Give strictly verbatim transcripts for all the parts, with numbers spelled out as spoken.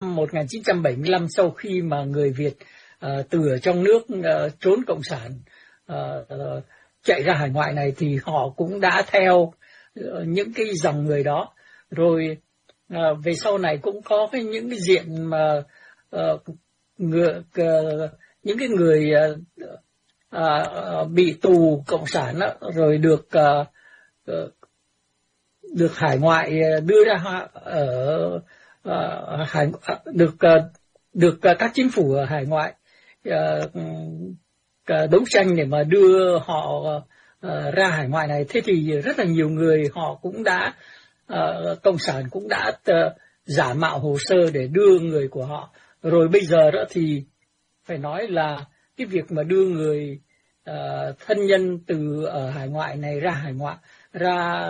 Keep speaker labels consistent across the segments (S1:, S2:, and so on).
S1: một nghìn chín trăm bảy mươi lăm, sau khi mà người Việt uh, từ ở trong nước uh, trốn cộng sản uh, uh, chạy ra hải ngoại này, thì họ cũng đã theo uh, những cái dòng người đó. Rồi uh, về sau này cũng có cái, những cái diện mà uh, người, uh, những cái người uh, uh, bị tù cộng sản đó, rồi được uh, uh, được hải ngoại đưa ra ở uh, hải được uh, được uh, các chính phủ ở hải ngoại uh, uh, đấu tranh để mà đưa họ uh, ra hải ngoại này. Thế thì rất là nhiều người họ cũng đã uh, cộng sản cũng đã uh, giả mạo hồ sơ để đưa người của họ. Rồi bây giờ đó thì phải nói là cái việc mà đưa người uh, thân nhân từ ở hải ngoại này ra hải ngoại ra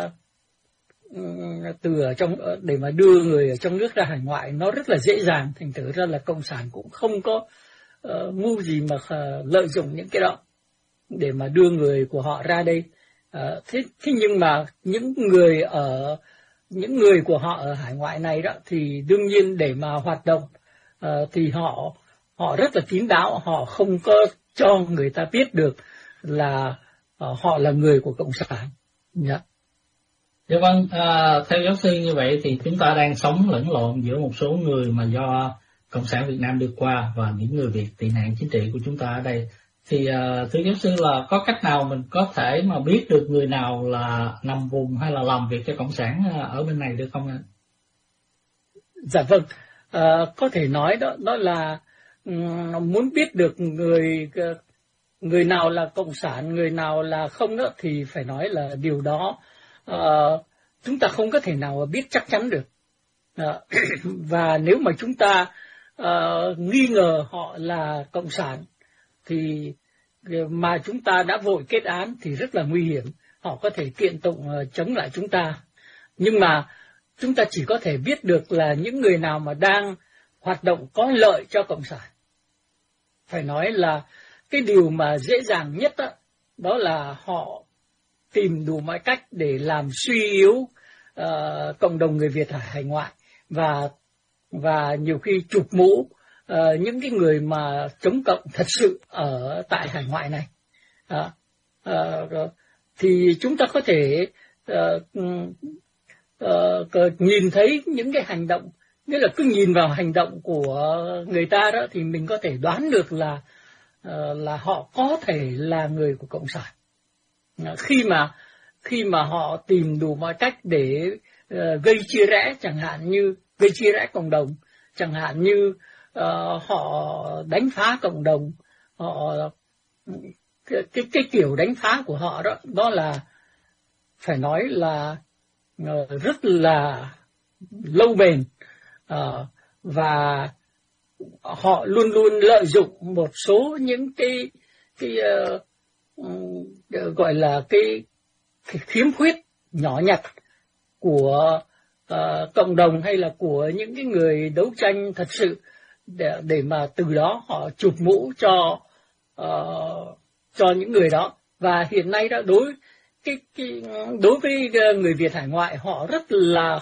S1: từ ở trong để mà đưa người ở trong nước ra hải ngoại nó rất là dễ dàng, thành thử ra là cộng sản cũng không có uh, ngu gì mà uh, lợi dụng những cái đó để mà đưa người của họ ra đây. Uh, thế, thế nhưng mà những người ở những người của họ ở hải ngoại này đó thì đương nhiên để mà hoạt động uh, thì họ họ rất là kín đáo, họ không có cho người ta biết được là uh, họ là người của cộng sản. Yeah.
S2: Dạ vâng, à, theo giáo sư như vậy thì chúng ta đang sống lẫn lộn giữa một số người mà do Cộng sản Việt Nam đưa qua và những người Việt tị nạn chính trị của chúng ta ở đây. Thì à, thưa giáo sư là có cách nào mình có thể mà biết được người nào là nằm vùng hay là làm việc cho Cộng sản ở bên này được không ạ?
S1: Dạ vâng, à, có thể nói đó, đó là um, muốn biết được người người nào là Cộng sản, người nào là không đó, thì phải nói là điều đó Uh, chúng ta không có thể nào biết chắc chắn được. Uh, và nếu mà chúng ta uh, nghi ngờ họ là cộng sản thì mà chúng ta đã vội kết án thì rất là nguy hiểm. Họ có thể kiện tụng uh, chống lại chúng ta. Nhưng mà chúng ta chỉ có thể biết được là những người nào mà đang hoạt động có lợi cho cộng sản. Phải nói là cái điều mà dễ dàng nhất đó, đó là họ tìm đủ mọi cách để làm suy yếu uh, cộng đồng người Việt ở hải ngoại và và nhiều khi chụp mũ uh, những cái người mà chống cộng thật sự ở tại hải ngoại này. Uh, uh, thì chúng ta có thể uh, uh, nhìn thấy những cái hành động, nghĩa là cứ nhìn vào hành động của người ta đó thì mình có thể đoán được là uh, là họ có thể là người của cộng sản. Khi mà khi mà họ tìm đủ mọi cách để uh, gây chia rẽ, chẳng hạn như gây chia rẽ cộng đồng, chẳng hạn như uh, họ đánh phá cộng đồng, họ cái, cái cái kiểu đánh phá của họ đó, đó là phải nói là uh, rất là lâu bền, uh, và họ luôn luôn lợi dụng một số những cái cái uh, Uh, gọi là cái, cái khiếm khuyết nhỏ nhặt của uh, cộng đồng hay là của những cái người đấu tranh thật sự để, để mà từ đó họ chụp mũ cho uh, cho những người đó. Và hiện nay đó đối cái, cái đối với người Việt hải ngoại, họ rất là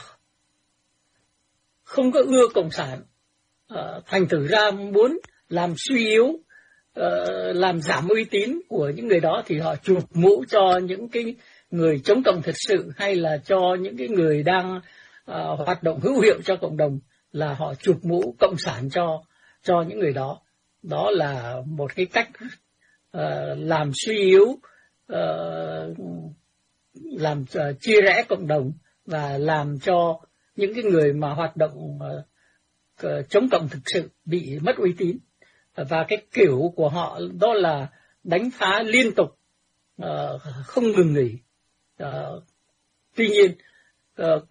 S1: không có ưa cộng sản, uh, thành thử ra muốn làm suy yếu, Uh, làm giảm uy tín của những người đó thì họ chụp mũ cho những cái người chống cộng thật sự, hay là cho những cái người đang uh, hoạt động hữu hiệu cho cộng đồng, là họ chụp mũ cộng sản cho cho những người đó. Đó là một cái cách uh, làm suy yếu, uh, làm uh, chia rẽ cộng đồng và làm cho những cái người mà hoạt động uh, chống cộng thực sự bị mất uy tín. Và cái kiểu của họ đó là đánh phá liên tục, uh, không ngừng nghỉ. Uh, tuy nhiên, uh,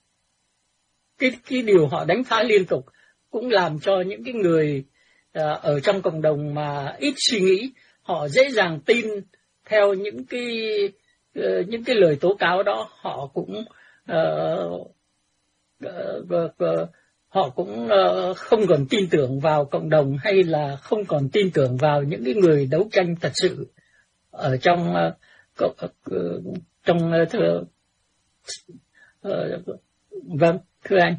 S1: cái, cái điều họ đánh phá liên tục cũng làm cho những cái người uh, ở trong cộng đồng mà ít suy nghĩ, họ dễ dàng tin theo những cái uh, những cái lời tố cáo đó. Họ cũng uh, uh, uh, uh, họ cũng uh, không còn tin tưởng vào cộng đồng, hay là không còn tin tưởng vào những cái người đấu tranh thật sự ở trong uh, uh, trong uh, thưa, uh, vâng thưa anh.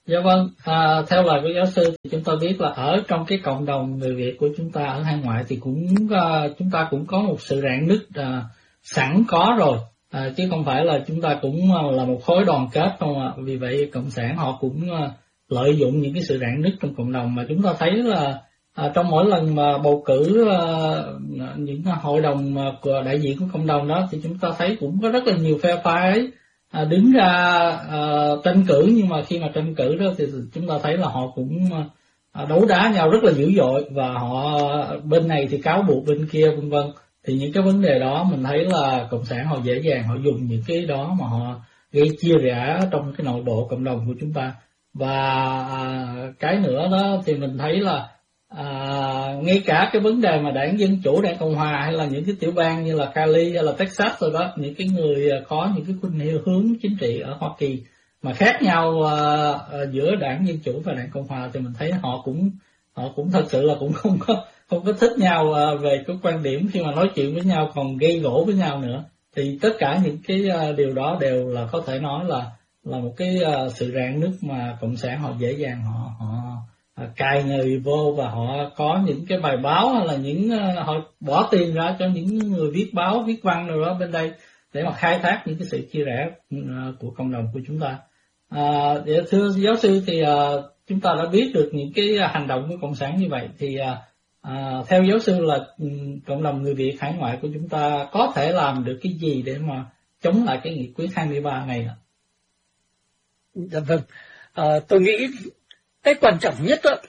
S2: Dạ vâng, à, theo lời của giáo sư thì chúng ta biết là ở trong cái cộng đồng người Việt của chúng ta ở hải ngoại thì cũng uh, chúng ta cũng có một sự rạn nứt uh, sẵn có rồi, à, chứ không phải là chúng ta cũng uh, là một khối đoàn kết không ạ. Vì vậy cộng sản họ cũng uh, lợi dụng những cái sự rạn nứt trong cộng đồng, mà chúng ta thấy là uh, trong mỗi lần mà bầu cử uh, những hội đồng uh, của đại diện của cộng đồng đó thì chúng ta thấy cũng có rất là nhiều phe phái À, đứng ra à, tranh cử, nhưng mà khi mà tranh cử đó thì chúng ta thấy là họ cũng à, đấu đá nhau rất là dữ dội, và họ bên này thì cáo buộc bên kia vân vân. Thì những cái vấn đề đó mình thấy là cộng sản họ dễ dàng họ dùng những cái đó mà họ gây chia rẽ trong cái nội bộ cộng đồng của chúng ta. Và à, cái nữa đó thì mình thấy là à, ngay cả cái vấn đề mà đảng Dân Chủ, đảng Cộng Hòa hay là những cái tiểu bang như là Cali hay là Texas rồi đó, những cái người có những cái khuynh hướng chính trị ở Hoa Kỳ mà khác nhau uh, giữa đảng Dân Chủ và đảng Cộng Hòa, thì mình thấy họ cũng họ cũng thật sự là cũng không có không có thích nhau uh, về cái quan điểm khi mà nói chuyện với nhau, còn gây gổ với nhau nữa. Thì tất cả những cái uh, điều đó đều là có thể nói là là một cái uh, sự rạn nứt mà cộng sản họ dễ dàng họ họ cài người vô, và họ có những cái bài báo hay là những uh, họ bỏ tiền ra cho những người viết báo viết văn rồi đó bên đây để mà khai thác những cái sự chia rẽ uh, của cộng đồng của chúng ta. Uh, thưa giáo sư, thì uh, chúng ta đã biết được những cái hành động của cộng sản như vậy, thì uh, uh, theo giáo sư là um, cộng đồng người Việt hải ngoại của chúng ta có thể làm được cái gì để mà chống lại cái nghị quyết hai mươi ba này ạ?
S1: Dạ vâng, uh, tôi nghĩ cái quan trọng nhất đó,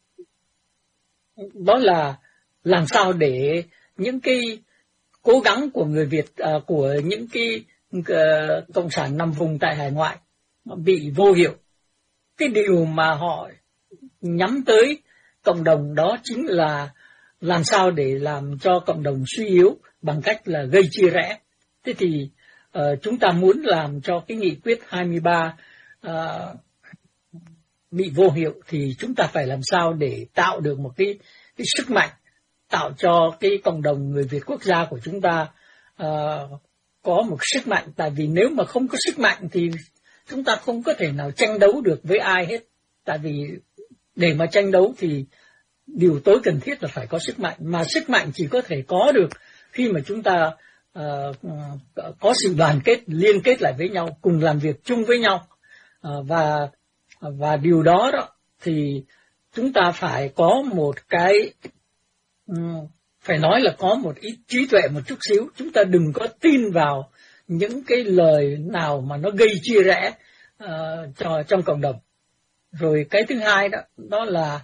S1: đó là làm sao để những cái cố gắng của người Việt, à, của những cái uh, cộng sản nằm vùng tại hải ngoại bị vô hiệu. Cái điều mà họ nhắm tới cộng đồng đó chính là làm sao để làm cho cộng đồng suy yếu bằng cách là gây chia rẽ. Thế thì uh, chúng ta muốn làm cho cái nghị quyết hai mươi ba uh, bị vô hiệu thì chúng ta phải làm sao để tạo được một cái, cái sức mạnh, tạo cho cái cộng đồng người Việt quốc gia của chúng ta uh, có một sức mạnh. Tại vì nếu mà không có sức mạnh thì chúng ta không có thể nào tranh đấu được với ai hết. Tại vì để mà tranh đấu thì điều tối cần thiết là phải có sức mạnh, mà sức mạnh chỉ có thể có được khi mà chúng ta uh, có sự đoàn kết, liên kết lại với nhau, cùng làm việc chung với nhau. Uh, và Và điều đó đó thì chúng ta phải có một cái, phải nói là có một ít trí tuệ một chút xíu. Chúng ta đừng có tin vào những cái lời nào mà nó gây chia rẽ uh, cho, trong cộng đồng. Rồi cái thứ hai đó, đó là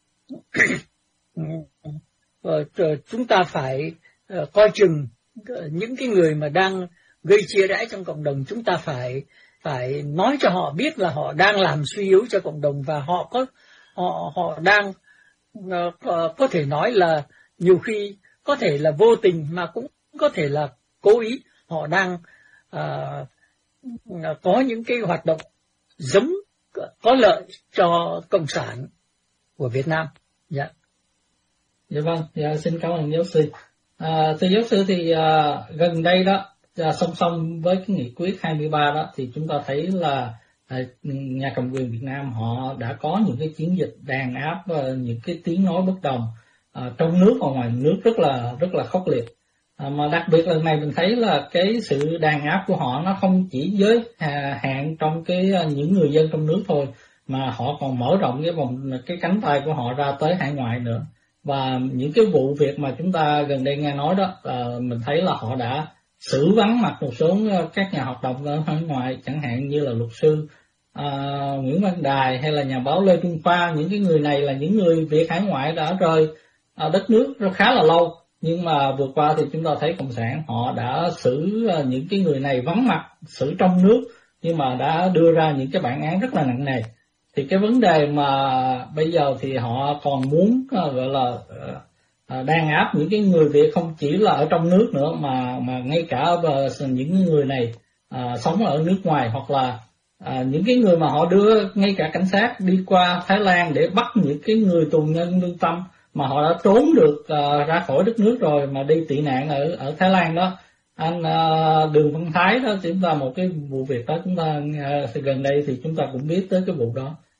S1: uh, chúng ta phải uh, coi chừng những cái người mà đang gây chia rẽ trong cộng đồng. Chúng ta phải phải nói cho họ biết là họ đang làm suy yếu cho cộng đồng, và họ có họ họ đang uh, có thể nói là nhiều khi có thể là vô tình, mà cũng có thể là cố ý. Họ đang uh, có những cái hoạt động giống có lợi cho cộng sản của Việt Nam. Dạ.
S2: Dạ vâng. Dạ, xin cảm ơn giáo sư. À, thưa giáo sư, thì uh, gần đây đó, À, song song với cái nghị quyết hai mươi ba đó, thì chúng ta thấy là à, nhà cầm quyền Việt Nam họ đã có những cái chiến dịch đàn áp, uh, những cái tiếng nói bất đồng uh, trong nước và ngoài nước rất là rất là khốc liệt. À, mà đặc biệt lần này mình thấy là cái sự đàn áp của họ nó không chỉ giới à, hạn trong cái uh, những người dân trong nước thôi, mà họ còn mở rộng cái vòng cái cánh tay của họ ra tới hải ngoại nữa. Và những cái vụ việc mà chúng ta gần đây nghe nói đó, uh, mình thấy là họ đã xử vắng mặt một số các nhà hoạt động ở hải ngoại, chẳng hạn như là luật sư à, Nguyễn Văn Đài hay là nhà báo Lê Trung Khoa. Những cái người này là những người Việt hải ngoại đã rời à, đất nước rất khá là lâu, nhưng mà vừa qua thì chúng ta thấy cộng sản họ đã xử à, những cái người này vắng mặt, xử trong nước, nhưng mà đã đưa ra những cái bản án rất là nặng nề. Thì cái vấn đề mà bây giờ thì họ còn muốn à, gọi là à, À, đàn áp những cái người Việt không chỉ là ở trong nước nữa, mà mà ngay cả những người này à, sống ở nước ngoài, hoặc là à, những cái người mà họ đưa ngay cả cảnh sát đi qua Thái Lan để bắt những cái người tù nhân lương tâm mà họ đã trốn được à, ra khỏi đất nước rồi mà đi tị nạn ở ở Thái Lan đó. Anh à, Đường Văn Thái đó, chúng ta một cái vụ việc đó chúng ta à, gần đây thì chúng ta cũng biết tới cái vụ đó.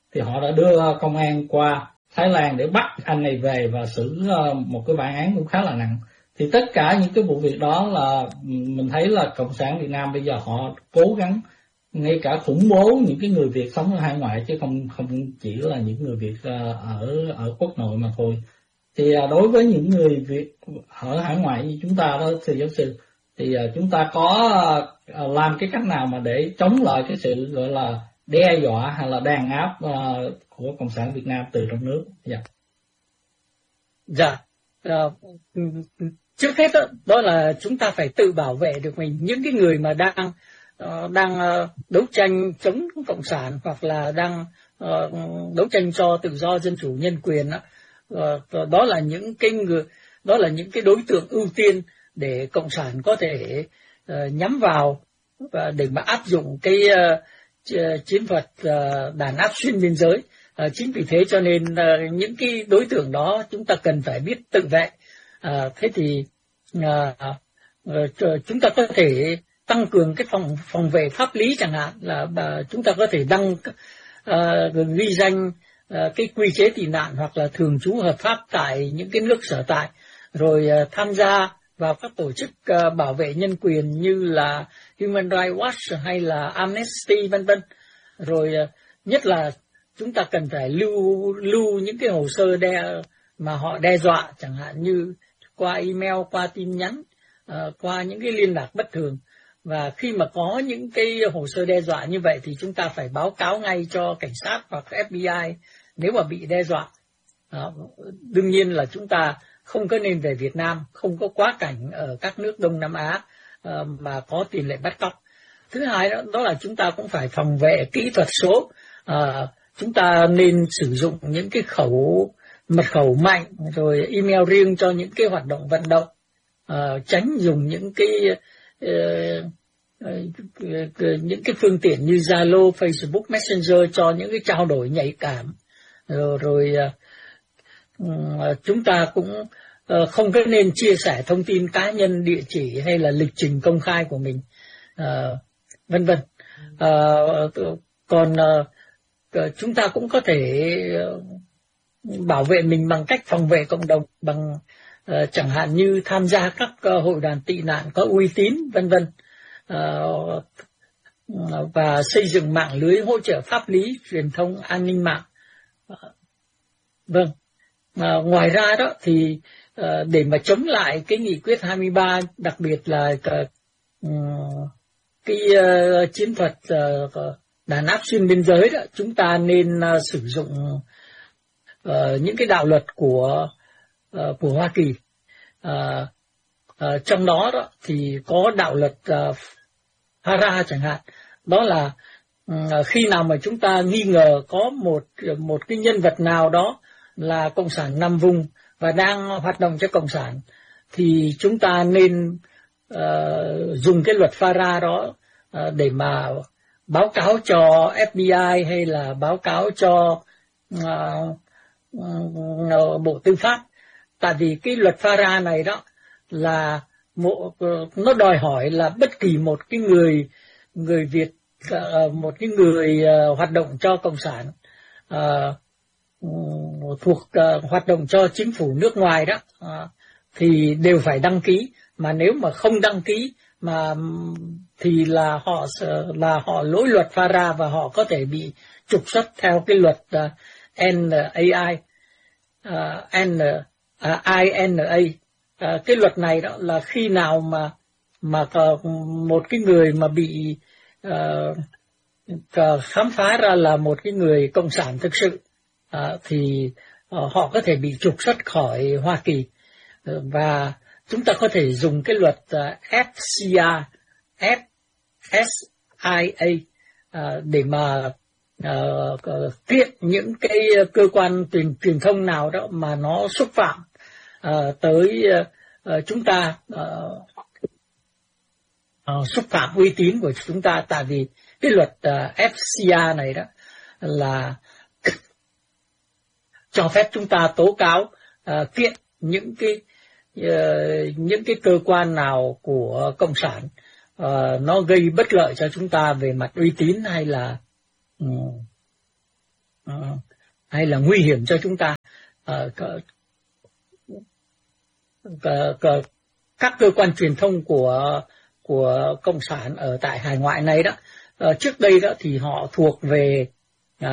S2: thì họ đã đưa công an qua Thái Lan để bắt anh này về và xử một cái bản án cũng khá là nặng. Thì tất cả những cái vụ việc đó là mình thấy là Cộng sản Việt Nam bây giờ họ cố gắng ngay cả khủng bố những cái người Việt sống ở hải ngoại, chứ không không chỉ là những người Việt ở ở quốc nội mà thôi. Thì đối với những người Việt ở hải ngoại như chúng ta đó, thưa giáo sư, thì chúng ta có làm cái cách nào mà để chống lại cái sự gọi là đe dọa hay là đàn áp của Cộng sản Việt Nam từ trong nước? Dạ.
S1: Dạ. Uh, trước hết đó, đó là chúng ta phải tự bảo vệ được mình. Những cái người mà đang uh, đang uh, đấu tranh chống cộng sản hoặc là đang uh, đấu tranh cho tự do dân chủ nhân quyền đó, uh, đó là những cái người đó là những cái đối tượng ưu tiên để cộng sản có thể uh, nhắm vào và để mà áp dụng cái uh, chiến thuật uh, đàn áp xuyên biên giới. Uh, chính vì thế cho nên uh, những cái đối tượng đó chúng ta cần phải biết tự vệ. Uh, thế thì uh, uh, chúng ta có thể tăng cường cái phòng phòng vệ pháp lý, chẳng hạn là uh, chúng ta có thể đăng uh, ghi danh uh, cái quy chế tị nạn hoặc là thường trú hợp pháp tại những cái nước sở tại, rồi uh, tham gia vào các tổ chức uh, bảo vệ nhân quyền như là Human Rights Watch hay là Amnesty vân vân. Rồi uh, nhất là chúng ta cần phải lưu lưu những cái hồ sơ đe mà họ đe dọa, chẳng hạn như qua email, qua tin nhắn, uh, qua những cái liên lạc bất thường. Và khi mà có những cái hồ sơ đe dọa như vậy thì chúng ta phải báo cáo ngay cho cảnh sát hoặc ép bê i nếu mà bị đe dọa. Đó. Đương nhiên là chúng ta không có nên về Việt Nam, không có quá cảnh ở các nước Đông Nam Á uh, mà có tiền lệ bắt cóc. Thứ hai đó, đó là chúng ta cũng phải phòng vệ kỹ thuật số. Uh, chúng ta nên sử dụng những cái khẩu mật khẩu mạnh, rồi email riêng cho những cái hoạt động vận động, uh, tránh dùng những cái uh, uh, những cái phương tiện như Zalo, Facebook, Messenger cho những cái trao đổi nhạy cảm. Rồi, rồi uh, chúng ta cũng uh, không có nên chia sẻ thông tin cá nhân, địa chỉ hay là lịch trình công khai của mình, uh, vân vân. Uh, còn uh, chúng ta cũng có thể bảo vệ mình bằng cách phòng vệ cộng đồng, bằng uh, chẳng hạn như tham gia các uh, hội đoàn tị nạn có uy tín, vân vân, uh, và xây dựng mạng lưới hỗ trợ pháp lý, truyền thông, an ninh mạng. Uh, vâng. Uh, ngoài ra đó thì uh, để mà chống lại cái nghị quyết hai mươi ba, đặc biệt là uh, cái uh, chiến thuật uh, đàn áp xuyên biên giới đó, chúng ta nên uh, sử dụng uh, những cái đạo luật của uh, của Hoa Kỳ. Uh, uh, trong đó đó thì có đạo luật uh, FARA chẳng hạn. Đó là uh, khi nào mà chúng ta nghi ngờ có một một cái nhân vật nào đó là cộng sản nằm vùng và đang hoạt động cho cộng sản, thì chúng ta nên uh, dùng cái luật FARA đó uh, để mà báo cáo cho ép bê i hay là báo cáo cho uh, uh, Bộ Tư pháp. Tại vì cái luật FARA này đó là một, uh, nó đòi hỏi là bất kỳ một cái người người Việt, uh, một cái người uh, hoạt động cho cộng sản, uh, uh, thuộc uh, hoạt động cho chính phủ nước ngoài đó, uh, thì đều phải đăng ký. Mà nếu mà không đăng ký mà thì là họ là họ lỗi luật FARA và họ có thể bị trục xuất theo cái luật uh, en a i, uh, N, uh, I N A. Uh, cái luật này đó là khi nào mà mà một cái người mà bị uh, khám phá ra là một cái người cộng sản thực sự, uh, thì uh, họ có thể bị trục xuất khỏi Hoa Kỳ. Uh, và chúng ta có thể dùng cái luật uh, F C R, F S I A uh, để mà uh, kiện những cái cơ quan truyền truyền thông nào đó mà nó xúc phạm uh, tới uh, chúng ta, uh, uh, xúc phạm uy tín của chúng ta. Tại vì cái luật uh, F C R này đó là cho phép chúng ta tố cáo, uh, kiện những cái uh, những cái cơ quan nào của cộng sản uh, nó gây bất lợi cho chúng ta về mặt uy tín hay là um, uh, hay là nguy hiểm cho chúng ta. Uh, c- c- c- các cơ quan truyền thông của của cộng sản ở tại hải ngoại này đó, uh, trước đây đó thì họ thuộc về uh,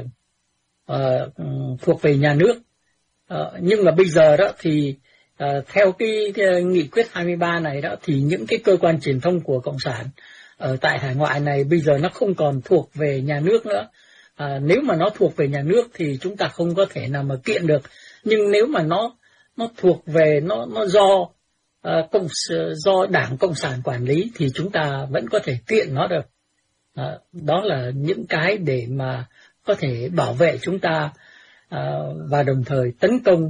S1: uh, thuộc về nhà nước, uh, nhưng mà bây giờ đó thì uh, theo cái, cái nghị quyết hai mươi ba này đó thì những cái cơ quan truyền thông của cộng sản ở tại hải ngoại này bây giờ nó không còn thuộc về nhà nước nữa. À, nếu mà nó thuộc về nhà nước thì chúng ta không có thể nào mà kiện được, nhưng nếu mà nó nó thuộc về nó nó do uh, cộng do Đảng Cộng sản quản lý thì chúng ta vẫn có thể kiện nó được. À, đó là những cái để mà có thể bảo vệ chúng ta, uh, và đồng thời tấn công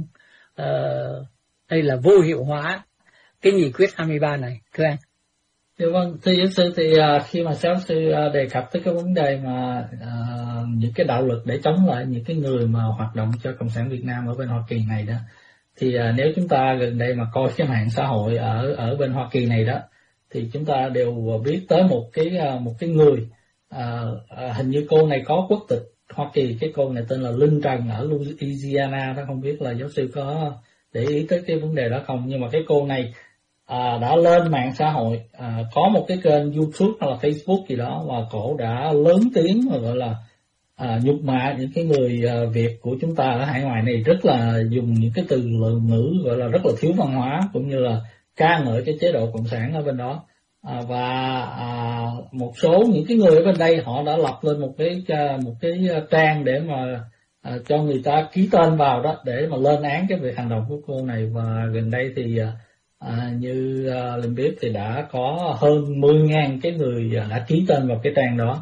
S1: uh, hay là vô hiệu hóa cái nghị quyết hai mươi ba này, thưa anh.
S2: Dạ vâng, thưa giáo sư, thì uh, khi mà giáo sư uh, đề cập tới cái vấn đề mà uh, những cái đạo lực để chống lại những cái người mà hoạt động cho Cộng sản Việt Nam ở bên Hoa Kỳ này đó, thì uh, nếu chúng ta gần đây mà coi cái mạng xã hội ở ở bên Hoa Kỳ này đó, thì chúng ta đều biết tới một cái uh, một cái người, uh, uh, hình như cô này có quốc tịch Hoa Kỳ, cái cô này tên là Linh Trần ở Louisiana đó, không biết là giáo sư có để ý tới cái vấn đề đó không, nhưng mà cái cô này À, đã lên mạng xã hội, à, có một cái kênh YouTube hoặc là Facebook gì đó, và cổ đã lớn tiếng và gọi là à, nhục mạ những cái người à, Việt của chúng ta ở hải ngoại này, rất là dùng những cái từ ngữ gọi là rất là thiếu văn hóa, cũng như là ca ngợi cái chế độ cộng sản ở bên đó. À, và à, một số những cái người ở bên đây họ đã lập lên một cái một cái trang để mà à, cho người ta ký tên vào đó để mà lên án cái việc hành động của cô này. Và gần đây thì À, như uh, Linh biết thì đã có hơn mười nghìn cái người đã ký tên vào cái trang đó,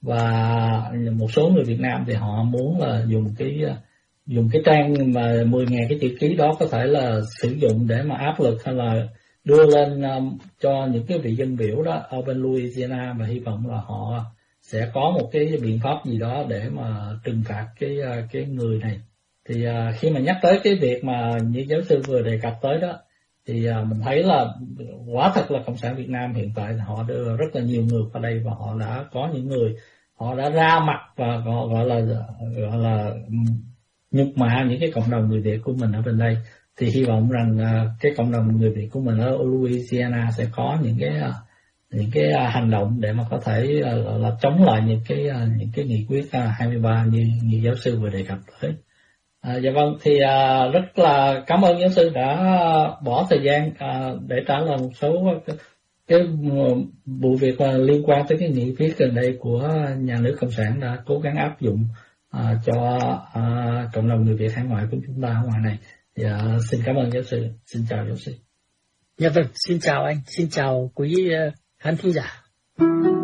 S2: và một số người Việt Nam thì họ muốn là dùng cái dùng cái trang mà mười nghìn cái chữ ký đó có thể là sử dụng để mà áp lực hay là đưa lên um, cho những cái vị dân biểu đó ở bên Louisiana, và hy vọng là họ sẽ có một cái biện pháp gì đó để mà trừng phạt cái cái người này. Thì uh, khi mà nhắc tới cái việc mà như giáo sư vừa đề cập tới đó, thì uh, mình thấy là quả thật là Cộng sản Việt Nam hiện tại họ đưa rất là nhiều người vào đây, và họ đã có những người họ đã ra mặt và gọi, gọi là gọi là nhục mạ những cái cộng đồng người Việt của mình ở bên đây. Thì hy vọng rằng uh, cái cộng đồng người Việt của mình ở Louisiana sẽ có những cái uh, những cái uh, hành động để mà có thể uh, gọi là chống lại những cái uh, những cái nghị quyết uh, hai mươi ba như như giáo sư vừa đề cập tới. À, dạ vâng, thì à, rất là cảm ơn giáo sư đã bỏ thời gian à, để trả lời một số cái, cái vụ việc mà liên quan tới cái nghị quyết gần đây của nhà nước Cộng sản đã cố gắng áp dụng à, cho à, cộng đồng người Việt hải ngoại của chúng ta ở ngoài này. Dạ, xin cảm ơn giáo sư, xin chào giáo sư.
S1: Dạ vâng, xin chào anh, xin chào quý khán thính giả.